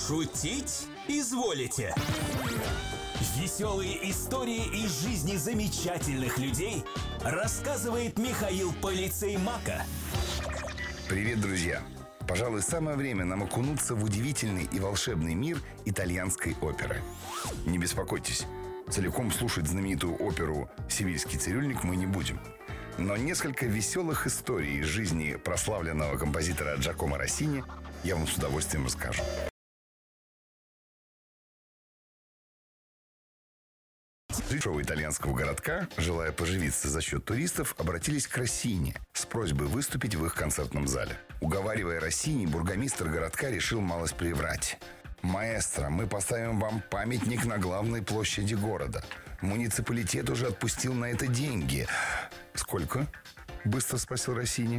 Шутить изволите. Веселые истории из жизни замечательных людей рассказывает Михаил Полицей Мака. Привет, друзья! Пожалуй, самое время нам окунуться в удивительный и волшебный мир итальянской оперы. Не беспокойтесь, целиком слушать знаменитую оперу «Севильский цирюльник» мы не будем. Но несколько веселых историй из жизни прославленного композитора Джакомо Россини я вам с удовольствием расскажу. Жители итальянского городка, желая поживиться за счет туристов, обратились к Россини с просьбой выступить в их концертном зале. Уговаривая Россини, бургомистр городка решил малость приврать. «Маэстро, мы поставим вам памятник на главной площади города. Муниципалитет уже отпустил на это деньги». «Сколько?» – быстро спросил Россини.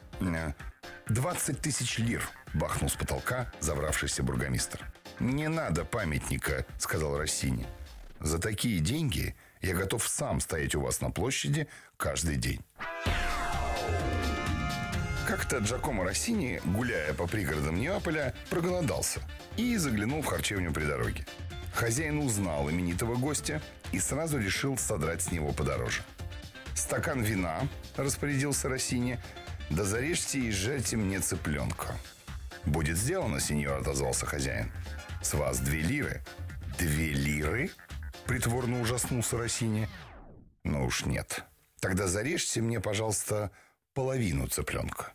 20 тысяч лир», – бахнул с потолка завравшийся бургомистр. «Не надо памятника», – сказал Россини. «За такие деньги я готов сам стоять у вас на площади каждый день». Как-то Джакомо Россини, гуляя по пригородам Неаполя, проголодался и заглянул в харчевню при дороге. Хозяин узнал именитого гостя и сразу решил содрать с него подороже. «Стакан вина», — распорядился Россини, — «да зарежьте и жарьте мне цыпленка». «Будет сделано, сеньор», — отозвался хозяин. «С вас 2 лиры». «2 лиры?» — притворно ужаснулся Россини. «Ну уж нет. Тогда зарежьте мне, пожалуйста, половину цыпленка».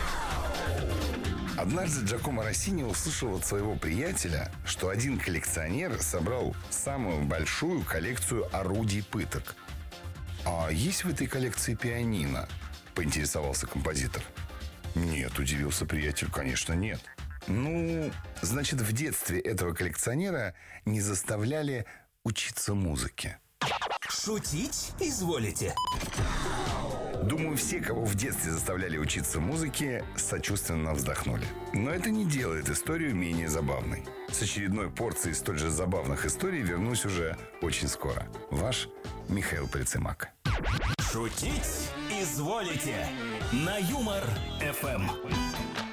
Однажды Джакомо Россини услышал от своего приятеля, что один коллекционер собрал самую большую коллекцию орудий пыток. «А есть в этой коллекции пианино?» – поинтересовался композитор. «Нет», – удивился приятель, – «конечно, нет». «Ну, значит, в детстве этого коллекционера не заставляли учиться музыке». Шутить изволите. Думаю, все, кого в детстве заставляли учиться музыке, сочувственно вздохнули. Но это не делает историю менее забавной. С очередной порцией столь же забавных историй вернусь уже очень скоро. Ваш Михаил Полицей Мак. Шутить изволите. На Юмор ФМ.